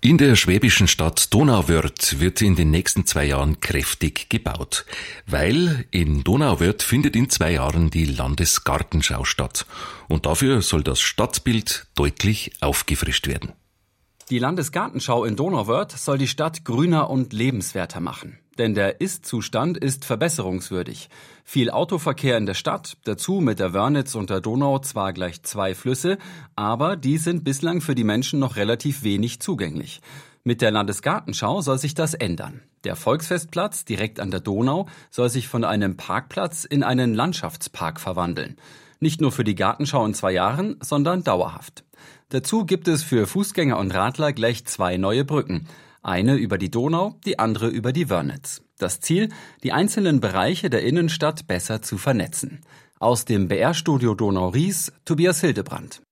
In der schwäbischen Stadt Donauwörth wird in den nächsten 2 Jahren kräftig gebaut, weil in Donauwörth findet in 2 Jahren die Landesgartenschau statt. Und dafür soll das Stadtbild deutlich aufgefrischt werden. Die Landesgartenschau in Donauwörth soll die Stadt grüner und lebenswerter machen. Denn der Ist-Zustand ist verbesserungswürdig. Viel Autoverkehr in der Stadt, dazu mit der Wörnitz und der Donau zwar gleich 2 Flüsse, aber die sind bislang für die Menschen noch relativ wenig zugänglich. Mit der Landesgartenschau soll sich das ändern. Der Volksfestplatz direkt an der Donau soll sich von einem Parkplatz in einen Landschaftspark verwandeln. Nicht nur für die Gartenschau in 2 Jahren, sondern dauerhaft. Dazu gibt es für Fußgänger und Radler gleich 2 neue Brücken. Eine über die Donau, die andere über die Wörnitz. Das Ziel, die einzelnen Bereiche der Innenstadt besser zu vernetzen. Aus dem BR-Studio Donau-Ries, Tobias Hildebrand.